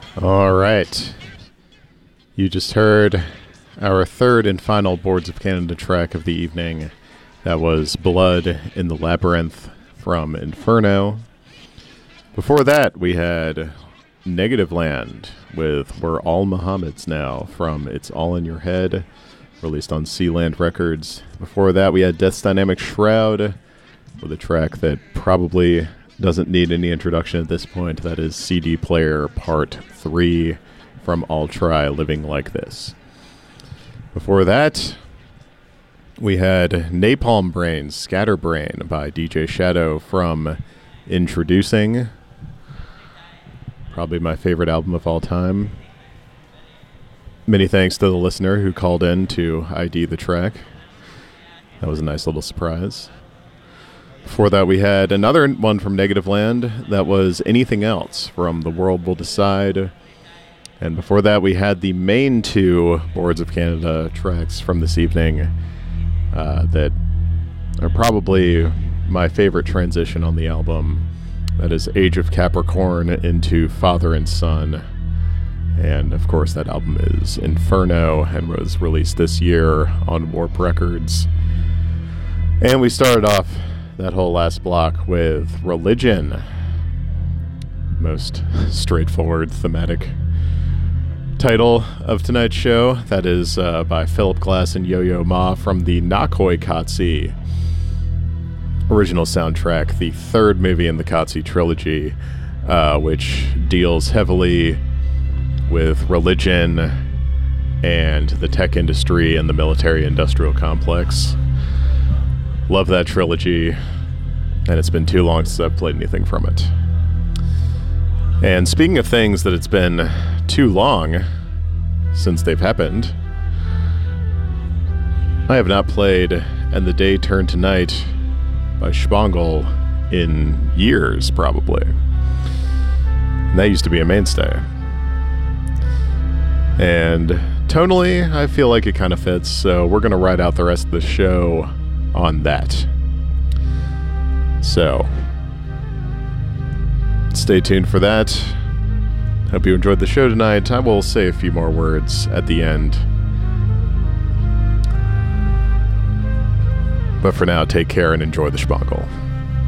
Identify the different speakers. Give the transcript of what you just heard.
Speaker 1: All right. You just heard our third and final Boards of Canada track of the evening. That was Blood in the Labyrinth from Inferno. Before that, we had Negative Land with We're All Muhammad's Now from It's All in Your Head, released on Sealand Records. Before that, we had Death's Dynamic Shroud with a track that probably doesn't need any introduction at this point. That is CD Player Part 3 from I'll Try Living Like This. Before that, we had Napalm Brains, Scatterbrain by DJ Shadow from Introducing. Probably my favorite album of all time. Many thanks to the listener who called in to ID the track. That was a nice little surprise. Before that, we had another one from Negative Land. That was Anything Else from The World Will Decide. And before that, we had the main two Boards of Canada tracks from this evening that are probably my favorite transition on the album. That is Age of Capricorn into Father and Son. And, of course, that album is Inferno and was released this year on Warp Records. And we started off that whole last block with Religion. Most straightforward thematic title of tonight's show. That is by Philip Glass and Yo-Yo Ma from the Nakoi Katsi original soundtrack, the third movie in the Katsi trilogy, which deals heavily with religion and the tech industry and the military-industrial complex. Love that trilogy, and it's been too long since I've played anything from it. And speaking of things that it's been too long since they've happened, I have not played And the Day Turned to Night by Schbongel in years, probably. And that used to be a mainstay. And tonally, I feel like it kind of fits, so we're going to ride out the rest of the show on that. So, stay tuned for that. Hope you enjoyed the show tonight. I will say a few more words at the end. But for now, take care and enjoy the Schbongel.